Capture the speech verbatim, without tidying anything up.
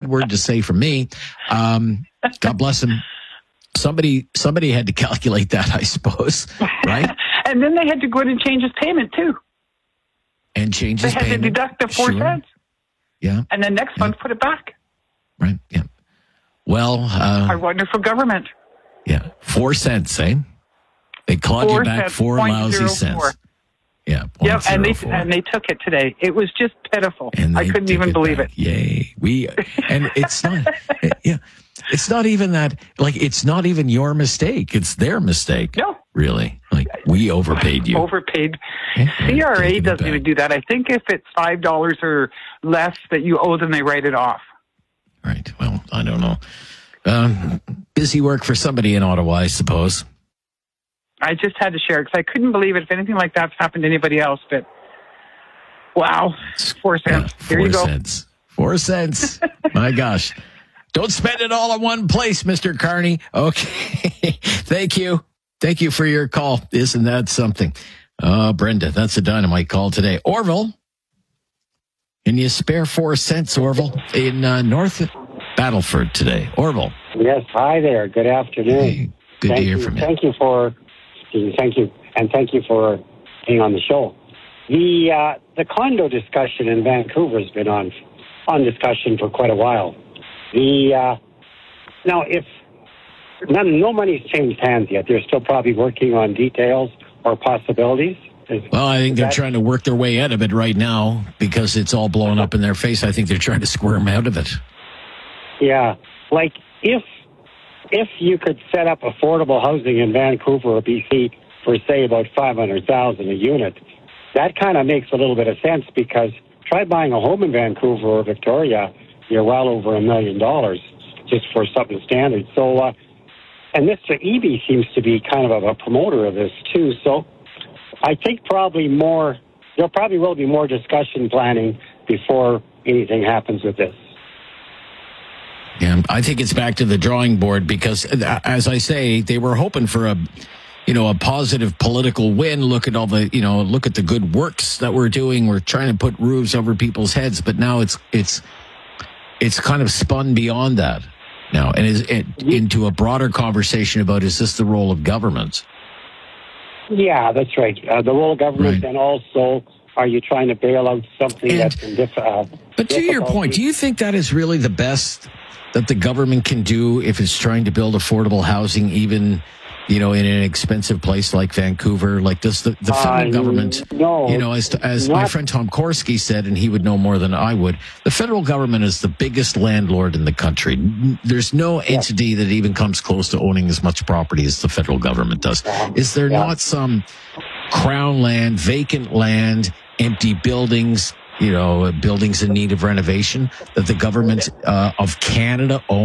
word to say from me. Um, God bless him. Somebody, somebody had to calculate that, I suppose, right? And then they had to go in and change his payment too. And change they his payment. They had to deduct the four sure. cents. Yeah. And then next yeah. month put it back. Right. Yeah. Well, uh, our wonderful government. Yeah, four cents, eh? They clawed four you back cents, four lousy cents. Yeah, yep, and they and they took it today. It was just pitiful. I couldn't even believe back. it. Yay! We and it's not. Yeah, it's not even that. Like it's not even your mistake. It's their mistake. No, really. Like we overpaid you. Overpaid. Yeah, C R A doesn't even do that. I think if it's five dollars or less that you owe them, they write it off. Right. Well, I don't know. Um, busy work for somebody in Ottawa, I suppose. I just had to share it because I couldn't believe it if anything like that's happened to anybody else. But wow, four cents. Yeah, Here four you go. Cents. Four cents. My gosh. Don't spend it all in one place, Mister Carney. Okay. Thank you. Thank you for your call. Isn't that something? Oh, Brenda, that's a dynamite call today. Orville, can you spare four cents, Orville, in uh, North Battleford today? Orville. Yes, hi there. Good afternoon. Hey, good thank to hear you, from you. Thank you for, thank you, and thank you for being on the show. The uh, the condo discussion in Vancouver has been on on discussion for quite a while. The uh, now, if none, no money's changed hands yet, they're still probably working on details or possibilities. Is, well, I think they're that, trying to work their way out of it right now because it's all blown up in their face. I think they're trying to squirm out of it. Yeah, like if if you could set up affordable housing in Vancouver or B C for say about five hundred thousand a unit, that kind of makes a little bit of sense because try buying a home in Vancouver or Victoria, you're well over a million dollars just for something standard. So, uh, and Mister Eby seems to be kind of a promoter of this too. So, I think probably more there probably will be more discussion planning before anything happens with this. Yeah, I think it's back to the drawing board because, as I say, they were hoping for a, you know, a positive political win. Look at all the, you know, look at the good works that we're doing. We're trying to put roofs over people's heads, but now it's it's it's kind of spun beyond that now, and is it, into a broader conversation about is this the role of government? Yeah, that's right. Uh, the role of government, right. And also, are you trying to bail out something and, that's in diff- uh, But to your point, do you think that is really the best that the government can do if it's trying to build affordable housing, even, you know, in an expensive place like Vancouver? Like, does the, the federal uh, government, no, you know, as, as not, my friend Tom Korski said, and he would know more than I would, the federal government is the biggest landlord in the country. There's no entity yeah. that even comes close to owning as much property as the federal government does. Uh, is there yeah. not some crown land, vacant land, empty buildings, you know, buildings in need of renovation that the government uh, of Canada owns?